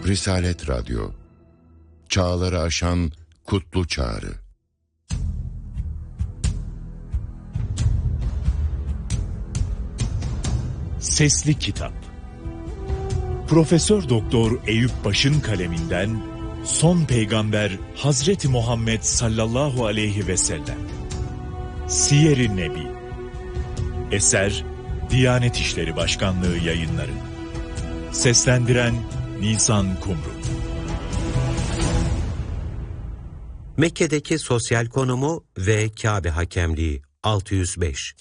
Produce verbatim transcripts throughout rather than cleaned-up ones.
Risalet Radyo, çağları aşan kutlu çağrı. Sesli Kitap. Profesör Doktor Eyüp Baş'ın kaleminden Son Peygamber Hazreti Muhammed sallallahu aleyhi ve sellem. Siyer-i Nebi. Eser Diyanet İşleri Başkanlığı Yayınları. Seslendiren Nisan Kumru. Mekke'deki sosyal konumu ve Kabe hakemliği altı yüz beş.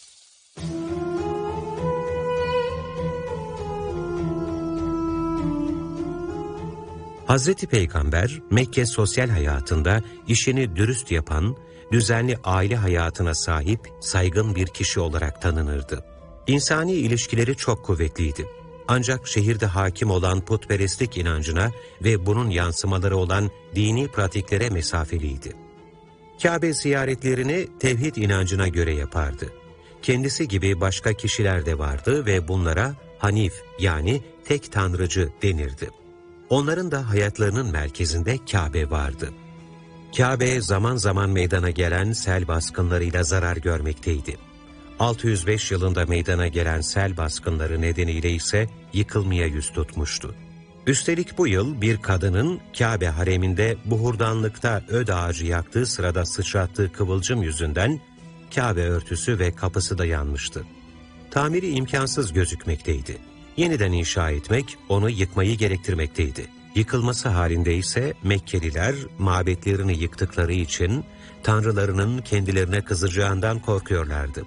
Hazreti Peygamber, Mekke sosyal hayatında işini dürüst yapan, düzenli aile hayatına sahip, saygın bir kişi olarak tanınırdı. İnsani ilişkileri çok kuvvetliydi. Ancak şehirde hakim olan putperestlik inancına ve bunun yansımaları olan dini pratiklere mesafeliydi. Kabe ziyaretlerini tevhid inancına göre yapardı. Kendisi gibi başka kişiler de vardı ve bunlara Hanif yani tek tanrıcı denirdi. Onların da hayatlarının merkezinde Kabe vardı. Kabe zaman zaman meydana gelen sel baskınlarıyla zarar görmekteydi. altı yüz beş yılında meydana gelen sel baskınları nedeniyle ise yıkılmaya yüz tutmuştu. Üstelik bu yıl bir kadının Kabe hareminde buhurdanlıkta öd ağacı yaktığı sırada sıçrattığı kıvılcım yüzünden Kabe örtüsü ve kapısı da yanmıştı. Tamiri imkansız gözükmekteydi. Yeniden inşa etmek onu yıkmayı gerektirmekteydi. Yıkılması halinde ise Mekkeliler mabetlerini yıktıkları için tanrılarının kendilerine kızacağından korkuyorlardı.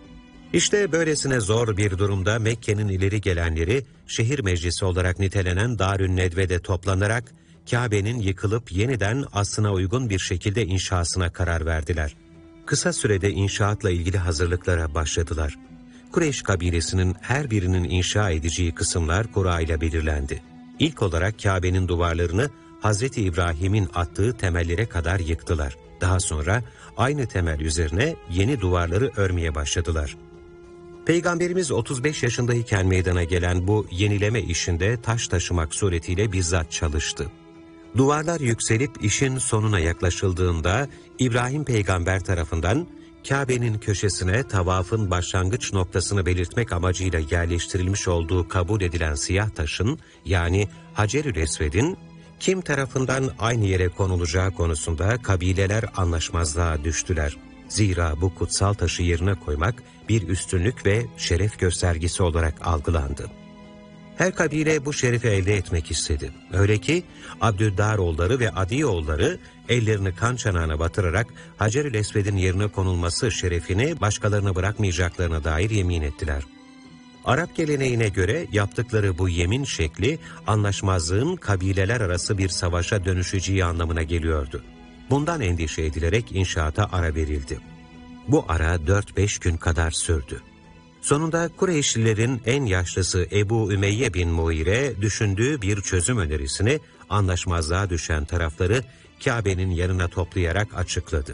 İşte böylesine zor bir durumda Mekke'nin ileri gelenleri şehir meclisi olarak nitelenen Darün Nedve'de toplanarak Kabe'nin yıkılıp yeniden aslına uygun bir şekilde inşasına karar verdiler. Kısa sürede inşaatla ilgili hazırlıklara başladılar. Kureyş kabilesinin her birinin inşa edeceği kısımlar Kura ile belirlendi. İlk olarak Kabe'nin duvarlarını Hazreti İbrahim'in attığı temellere kadar yıktılar. Daha sonra aynı temel üzerine yeni duvarları örmeye başladılar. Peygamberimiz otuz beş yaşındayken meydana gelen bu yenileme işinde taş taşımak suretiyle bizzat çalıştı. Duvarlar yükselip işin sonuna yaklaşıldığında İbrahim peygamber tarafından Kabe'nin köşesine tavafın başlangıç noktasını belirtmek amacıyla yerleştirilmiş olduğu kabul edilen siyah taşın yani Hacerül Esved'in kim tarafından aynı yere konulacağı konusunda kabileler anlaşmazlığa düştüler. Zira bu kutsal taşı yerine koymak bir üstünlük ve şeref göstergesi olarak algılandı. Her kabile bu şerefi elde etmek istedi. Öyle ki Abdüddaroğulları ve Adiyoğulları ellerini kan çanağına batırarak Hacer-ül Esved'in yerine konulması şerefini başkalarına bırakmayacaklarına dair yemin ettiler. Arap geleneğine göre yaptıkları bu yemin şekli anlaşmazlığın kabileler arası bir savaşa dönüşeceği anlamına geliyordu. Bundan endişe edilerek inşaata ara verildi. Bu ara dört beş gün kadar sürdü. Sonunda Kureyşlilerin en yaşlısı Ebu Ümeyye bin Muire düşündüğü bir çözüm önerisini anlaşmazlığa düşen tarafları Kabe'nin yanına toplayarak açıkladı.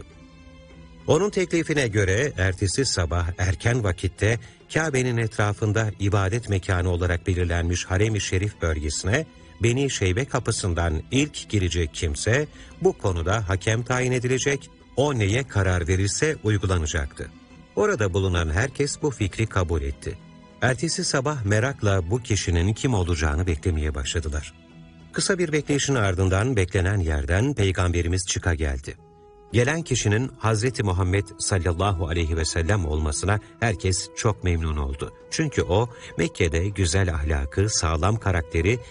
Onun teklifine göre ertesi sabah erken vakitte Kabe'nin etrafında ibadet mekanı olarak belirlenmiş Harem-i Şerif bölgesine Beni Şeybe kapısından ilk girecek kimse bu konuda hakem tayin edilecek, o neye karar verirse uygulanacaktı. Orada bulunan herkes bu fikri kabul etti. Ertesi sabah merakla bu kişinin kim olacağını beklemeye başladılar. Kısa bir bekleyişin ardından beklenen yerden Peygamberimiz çıka geldi. Gelen kişinin Hazreti Muhammed sallallahu aleyhi ve sellem olmasına herkes çok memnun oldu. Çünkü o Mekke'de güzel ahlakı, sağlam karakteri